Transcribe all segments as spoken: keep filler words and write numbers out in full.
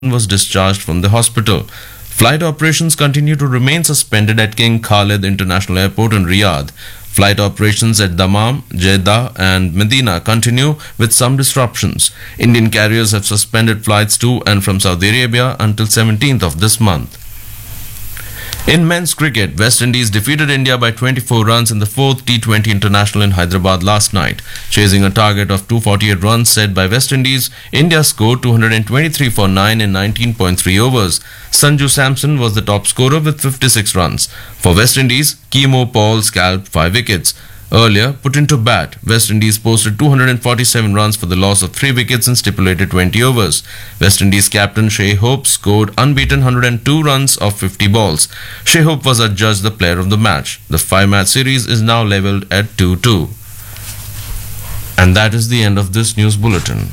was discharged from the hospital. Flight operations continue to remain suspended at King Khalid International Airport in Riyadh. Flight operations at Dammam, Jeddah and Medina continue with some disruptions. Indian carriers have suspended flights to and from Saudi Arabia until seventeenth of this month. In men's cricket, West Indies defeated India by twenty-four runs in the fourth T twenty International in Hyderabad last night. Chasing a target of two hundred forty-eight runs set by West Indies, India scored two hundred twenty-three for nine in nineteen point three overs. Sanju Samson was the top scorer with fifty-six runs. For West Indies, Kemo Paul scalped five wickets. Earlier, put into bat, West Indies posted two hundred forty-seven runs for the loss of three wickets in stipulated twenty overs. West Indies captain Shai Hope scored unbeaten one hundred two runs off fifty balls. Shai Hope was adjudged the player of the match. The five-match series is now levelled at two two. And that is the end of this news bulletin.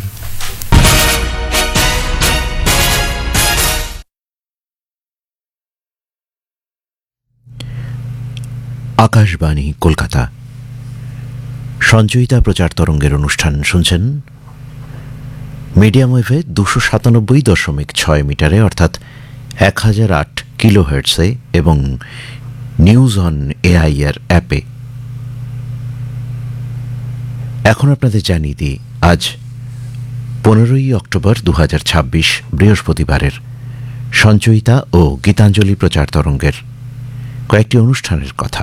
Akashvani Kolkata Sanchayita প্রচার তরঙ্গের অনুষ্ঠান শুনছেন medium ওয়েভে দুশো সাতানব্বই দশমিক ছয় মিটারে অর্থাৎ এক হাজার আট কিলো হার্টসে এবং নিউজ অন এআই এর অ্যাপে। এখন আপনাদের জানিয়ে দিই আজ পনেরোই অক্টোবর দু হাজার ছাব্বিশ বৃহস্পতিবারের সঞ্চয়িতা ও গীতাঞ্জলি প্রচার তরঙ্গের কয়েকটি অনুষ্ঠানের কথা।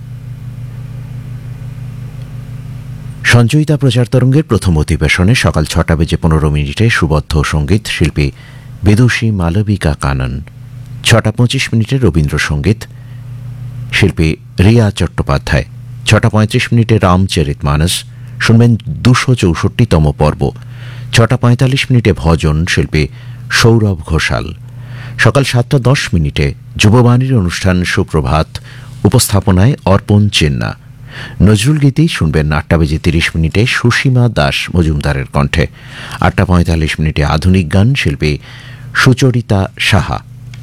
সঞ্চয়িতা প্রচার তরঙ্গের প্রথম অধিবেশনে সকাল ছটা বেজে পনেরো মিনিটে সুবদ্ধ সঙ্গীত শিল্পী বিদুষী মালবিকা কানন, ছটা পঁচিশ মিনিটে রবীন্দ্রসঙ্গীত শিল্পী রিয়া চট্টোপাধ্যায়, ছটা পঁয়ত্রিশ মিনিটে রামচরিত মানস শুনবেন দুশো চৌষট্টিতম পর্ব, ছটা পঁয়তাল্লিশ মিনিটে ভজন শিল্পী সৌরভ ঘোষাল, সকাল সাতটা দশ মিনিটে যুববাণীর অনুষ্ঠান সুপ্রভাত উপস্থাপনায় অর্পণ চেন্না, নজরুল গীতি শুনবেন আটটা বেজে তিরিশ মিনিটে সুসীমা দাস মজুমদারের কণ্ঠে, আটটা পঁয়তাল্লিশ মিনিটে আধুনিক গান শিল্পী সুচরিতা সাহা,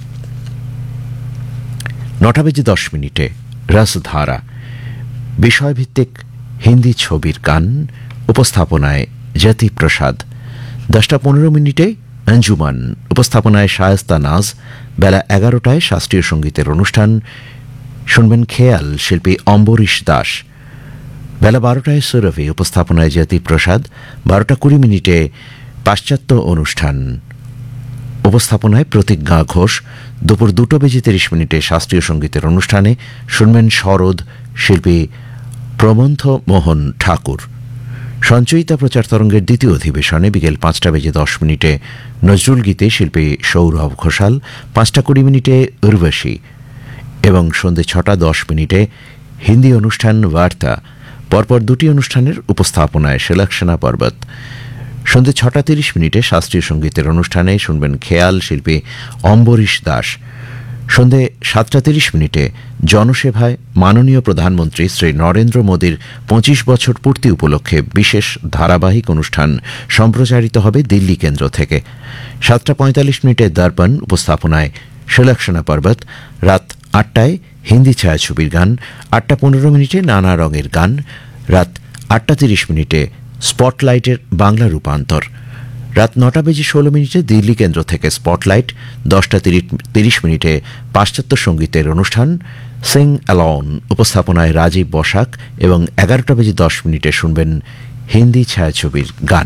নটা বেজে দশ মিনিটে রসধারা বিষয়ভিত্তিক হিন্দি ছবির গান উপস্থাপনায় জ্যোতি প্রসাদ, দশটা পনেরো মিনিটে অঞ্জুমান উপস্থাপনায় শায়েস্তা নাজ, বেলা এগারোটায় শাস্ত্রীয় সঙ্গীতের অনুষ্ঠান শুনবেন খেয়াল শিল্পী অম্বরীশ দাস, বেলা বারোটায় সুরভি উপস্থাপনায় জ্যোতি প্রসাদ, বারোটা কুড়ি মিনিটে পাশ্চাত্য অনুষ্ঠান উপস্থাপনায় প্রতিজ্ঞা ঘোষ, দুপুর দুটো বেজে তিরিশ মিনিটে শাস্ত্রীয় সঙ্গীতের অনুষ্ঠানে শুনবেন শরদ শিল্পী প্রবন্ধ মোহন ঠাকুর। সঞ্চয়িতা প্রচার তরঙ্গের দ্বিতীয় অধিবেশনে বিকেল পাঁচটা বেজে দশ মিনিটে নজরুল গীতে শিল্পী সৌরভ ঘোষাল, পাঁচটা কুড়ি মিনিটে উর্বশী এবং সন্ধ্যে ছটা দশ মিনিটে হিন্দি অনুষ্ঠান বার্তা, পরপর দুটি অনুষ্ঠানের উপস্থাপনায় সেলাক্ষণা পর্বত। সন্ধ্যে ছটা তিরিশ মিনিটে শাস্ত্রীয় সঙ্গীতের অনুষ্ঠানে শুনবেন খেয়াল শিল্পী অম্বরীশ দাস, সন্ধ্যে সাতটা তিরিশ মিনিটে জনসেবায় মাননীয় প্রধানমন্ত্রী শ্রী নরেন্দ্র মোদীর পঁচিশ বছর পূর্তি উপলক্ষে বিশেষ ধারাবাহিক অনুষ্ঠান সম্প্রচারিত হবে দিল্লি কেন্দ্র থেকে। সাতটা পঁয়তাল্লিশ মিনিটে দর্পণ উপস্থাপনায় সেলাক্ষণা পর্বত, রাত আটটায় হিন্দি ছায়াছবির গান, আটটা পনেরো মিনিটে নানা রঙের গান, রাত আটটা তিরিশ মিনিটে স্পটলাইটের বাংলা রূপান্তর, রাত নটা বেজে ষোলো মিনিটে দিল্লি কেন্দ্র থেকে স্পটলাইট, দশটা তিরিশ মিনিটে পাশ্চাত্য সঙ্গীতের অনুষ্ঠান সিং অ্যালন উপস্থাপনায় রাজীব বসাক এবং এগারোটা বেজে দশ মিনিটে শুনবেন হিন্দি ছায়াছবির গান।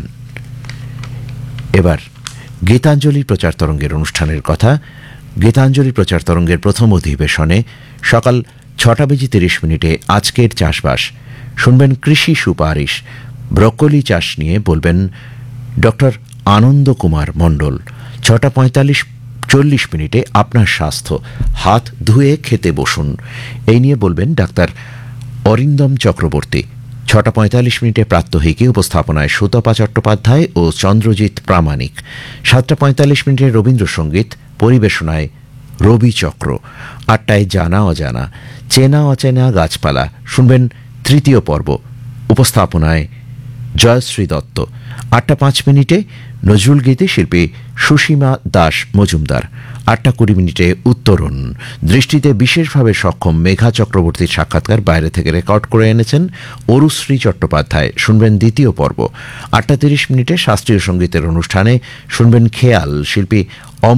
এবার গীতাঞ্জলি প্রচার তরঙ্গের অনুষ্ঠানের কথা। গীতাঞ্জলি প্রচার তরঙ্গের প্রথম অধিবেশনে সকাল ছটা বেজে তিরিশ মিনিটে আজকের চাষবাস শুনবেন কৃষি সুপারিশ, ব্রকোলি চাষ নিয়ে বলবেন ডক্টর আনন্দ কুমার মণ্ডল, ছটা পঁয়তাল্লিশ চল্লিশ মিনিটে আপনার স্বাস্থ্য হাত ধুয়ে খেতে বসুন এই নিয়ে বলবেন ডাক্তার অরিন্দম চক্রবর্তী, ছটা পঁয়তাল্লিশ মিনিটে প্রাত্যহিকী উপস্থাপনায় সুতপা চট্টোপাধ্যায় ও চন্দ্রজিৎ প্রামাণিক, সাতটা পঁয়তাল্লিশ মিনিটে রবীন্দ্রসঙ্গীত পরিবেশনায় রবি চক্র, আটটায় জানা অজানা চেনা অচেনা গাছপালা শুনবেন তৃতীয় পর্ব উপস্থাপনায় জয়শ্রী দত্ত, আটটা পাঁচ মিনিটে নজরুল গীতি শিল্পী সুসীমা দাস মজুমদার। আটটা কুড়ি মিনিটে উত্তরণ, দৃষ্টিতে বিশেষভাবে সক্ষম মেঘা চক্রবর্তীর সাক্ষাৎকার বাইরে থেকে রেকর্ড করে এনেছেন অরুশ্রী চট্টোপাধ্যায়। শুনবেন দ্বিতীয় পর্ব। আটটা তিরিশ মিনিটে শাস্ত্রীয় সঙ্গীতের অনুষ্ঠানে শুনবেন খেয়াল, শিল্পী